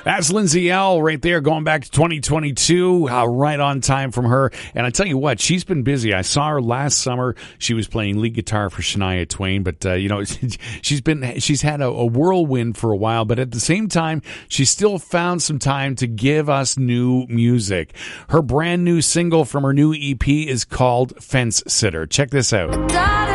That's Lindsay L. right there, going back to 2022. Right on time from her. And I tell you what, she's been busy. I saw her last summer. She was playing lead guitar for Shania Twain, but she's had a whirlwind for a while. But at the same time, she still found some time to give us new music. Her brand new single from her new EP is called Fence Sitter. Check this out.